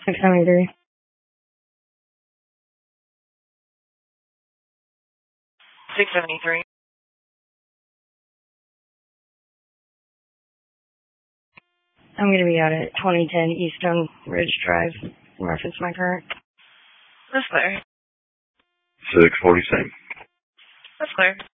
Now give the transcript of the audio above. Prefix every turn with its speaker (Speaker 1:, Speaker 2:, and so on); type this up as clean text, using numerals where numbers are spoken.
Speaker 1: 673.
Speaker 2: 673.
Speaker 1: I'm going to be out at 2010 Eastern Ridge Drive. Reference my current.
Speaker 2: That's clear.
Speaker 3: 646.
Speaker 2: That's clear.